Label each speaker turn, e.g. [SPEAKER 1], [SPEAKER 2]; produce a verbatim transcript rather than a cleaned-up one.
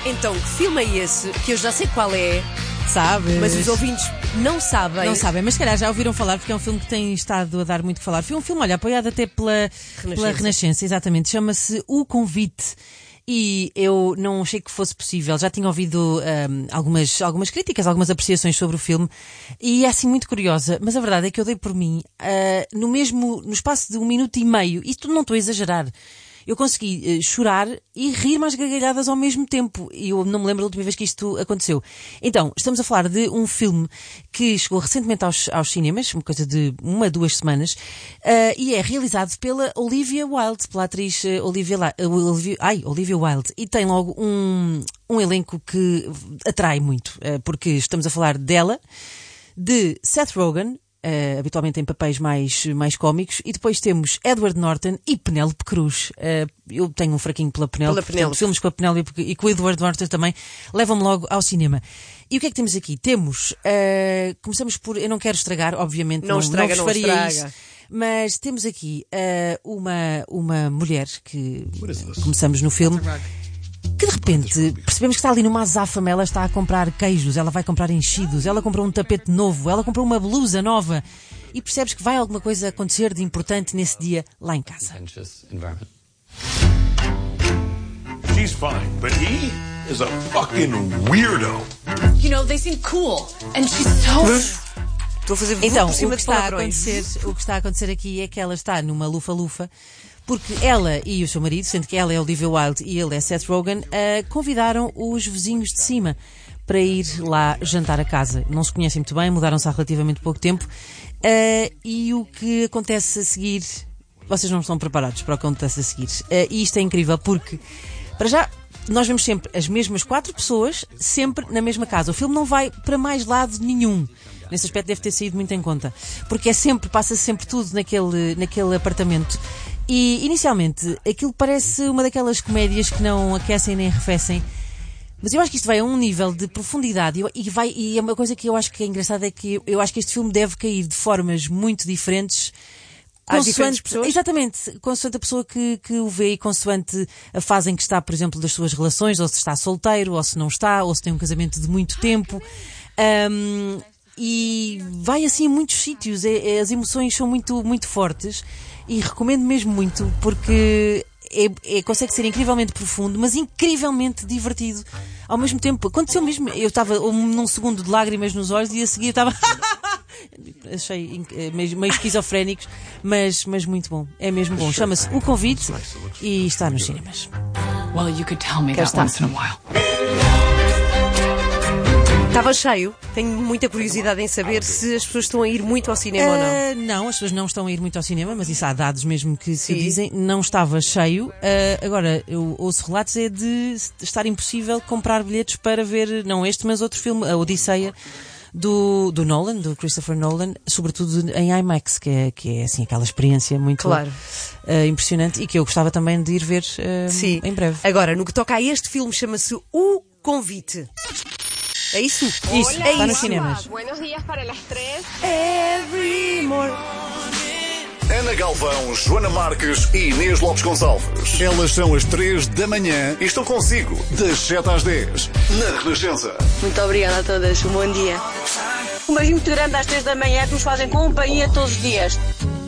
[SPEAKER 1] Então, que filme é esse? Que eu já sei qual é,
[SPEAKER 2] Sabes?
[SPEAKER 1] mas os ouvintes não sabem.
[SPEAKER 2] Não sabem, mas se calhar já ouviram falar, porque é um filme que tem estado a dar muito que falar. Foi um filme, olha, apoiado até pela Renascença, pela Renascença, exatamente. Chama-se O Convite. E eu não achei que fosse possível. Já tinha ouvido um, algumas, algumas críticas, algumas apreciações sobre o filme. E é assim muito curiosa. Mas a verdade é que eu dei por mim, uh, no mesmo, no espaço de um minuto e meio, isto não estou a exagerar, eu consegui uh, chorar e rir mais gargalhadas ao mesmo tempo. E eu não me lembro da última vez que isto aconteceu. Então, estamos a falar de um filme que chegou recentemente aos, aos cinemas, uma coisa de uma, duas semanas, uh, e é realizado pela Olivia Wilde, pela atriz uh, Olivia, uh, Olivia, ai, Olivia Wilde. E tem logo um, um elenco que atrai muito, uh, porque estamos a falar dela, de Seth Rogen, Uh, habitualmente em papéis mais, mais cómicos, e depois temos Edward Norton e Penélope Cruz. Uh, eu tenho um fraquinho pela Penélope, portanto, filmes com a Penélope e com o Edward Norton também levam-me logo ao cinema. E o que é que temos aqui? Temos, uh, começamos por, eu não quero estragar, obviamente,
[SPEAKER 1] não,
[SPEAKER 2] não,
[SPEAKER 1] estraga,
[SPEAKER 2] não
[SPEAKER 1] não estraga.
[SPEAKER 2] Isso, mas temos aqui uh, uma, uma mulher que começamos no filme, que de repente percebemos que está ali numa azáfama. Ela está a comprar queijos, ela vai comprar enchidos, ela comprou um tapete novo, ela comprou uma blusa nova, e percebes que vai alguma coisa acontecer de importante nesse dia lá em casa.
[SPEAKER 3] She's fine, but he is a fucking weirdo.
[SPEAKER 4] You know, they seem cool, and she's so...
[SPEAKER 1] Estou a fazer
[SPEAKER 2] Então,
[SPEAKER 1] por cima
[SPEAKER 2] o que, está a
[SPEAKER 1] palavrões.
[SPEAKER 2] acontecer, o que está a acontecer aqui é que ela está numa lufa-lufa, porque ela e o seu marido, sendo que ela é Olivia Wilde e ele é Seth Rogen, uh, convidaram os vizinhos de cima para ir lá jantar a casa. Não se conhecem muito bem, mudaram-se há relativamente pouco tempo, uh, e o que acontece a seguir, vocês não estão preparados para o que acontece a seguir. Uh, e isto é incrível porque, para já, nós vemos sempre as mesmas quatro pessoas, sempre na mesma casa. O filme não vai para mais lado nenhum. Nesse aspecto deve ter saído muito em conta, porque é sempre, passa-se sempre tudo naquele, naquele apartamento. E, inicialmente, aquilo parece uma daquelas comédias que não aquecem nem arrefecem, mas eu acho que isto vai a um nível de profundidade, e, vai, e é uma coisa que eu acho que é engraçada, é que eu, eu acho que este filme deve cair de formas muito diferentes,
[SPEAKER 1] às diferentes pessoas?
[SPEAKER 2] Exatamente, consoante a pessoa que, que o vê, e consoante a fase em que está, por exemplo, das suas relações, ou se está solteiro, ou se não está, ou se tem um casamento de muito tempo. Um, e vai assim a muitos sítios, é, é, as emoções são muito, muito fortes, e recomendo mesmo muito, porque é, é, consegue ser incrivelmente profundo, mas incrivelmente divertido ao mesmo tempo. Aconteceu mesmo, eu estava num segundo de lágrimas nos olhos e a seguir estava achei meio, meio esquizofrénicos, mas, mas muito bom, é mesmo bom. Chama-se O Convite e está nos cinemas.
[SPEAKER 4] Well, you could tell me that once in a while.
[SPEAKER 1] Estava cheio. Tenho muita curiosidade em saber se as pessoas estão a ir muito ao cinema uh, ou não.
[SPEAKER 2] Não, as pessoas não estão a ir muito ao cinema, mas isso há dados mesmo que, que
[SPEAKER 1] Sim.
[SPEAKER 2] dizem. Não estava cheio. Uh, agora, eu ouço relatos é de estar impossível comprar bilhetes para ver, não este, mas outro filme, a Odisseia, do, do Nolan, do Christopher Nolan, sobretudo em IMAX, que é, que é assim, aquela experiência muito
[SPEAKER 1] claro.
[SPEAKER 2] uh, impressionante, e que eu gostava também de ir ver uh,
[SPEAKER 1] Sim.
[SPEAKER 2] em breve.
[SPEAKER 1] Agora, no que toca a este filme, chama-se O Convite. É isso?
[SPEAKER 2] Isso,
[SPEAKER 1] Hola,
[SPEAKER 2] está nos cinemas.
[SPEAKER 5] Buenos días para las tres.
[SPEAKER 1] Every morning.
[SPEAKER 3] Ana Galvão, Joana Marques e Inês Lopes Gonçalves. Elas são as três da manhã e estão consigo das sete às dez na Renascença.
[SPEAKER 6] Muito obrigada a todas, um bom dia. Um beijinho muito grande às três da manhã que nos fazem companhia todos os dias.